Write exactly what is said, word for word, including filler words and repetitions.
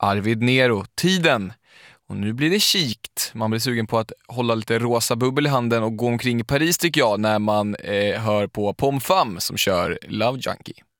Arvid Nero, Tiden. Och nu blir det kikt. Man blir sugen på att hålla lite rosa bubbel i handen och gå omkring i Paris tycker jag när man eh, hör på Pom Fam som kör Love Junkie.